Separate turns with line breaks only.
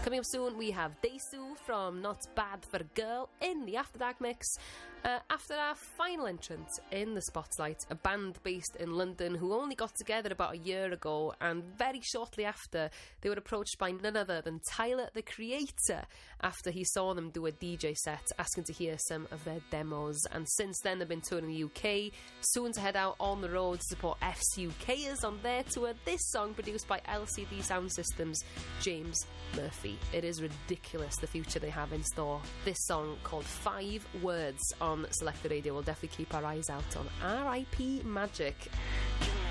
Coming up soon, we have Daesoo from Not Bad for a Girl in the After Dark mix. After our final entrant in the spotlight, a band based in London who only got together about a year ago, and very shortly after, they were approached by none other than Tyler, the Creator, after he saw them do a DJ set, asking to hear some of their demos. And since then, they've been touring the UK, soon to head out on the road to support FCUKers on their tour. This song, produced by LCD Sound Systems, James Murphy. It is ridiculous, the future they have in store. This song, called 5 Words, on Selected Radio. We'll definitely keep our eyes out on R.I.P. Magic.